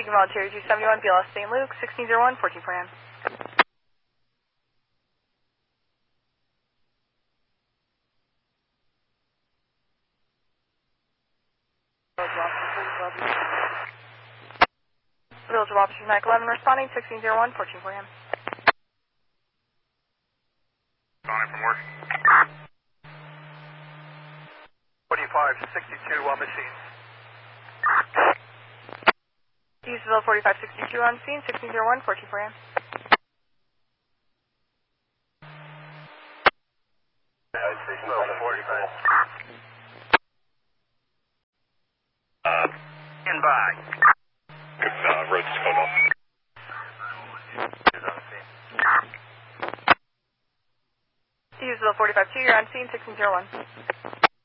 Beacon Volunteer 271, BLS St. Luke, 1601, 14 for him. Village of Officers 911 responding, 1601, 14 for him. Responding from work. 4562 on machine. Eastville 4562 on scene, 1601, 14 for him. Stand by. Road code off. Eastville 452, you're on scene, 1601.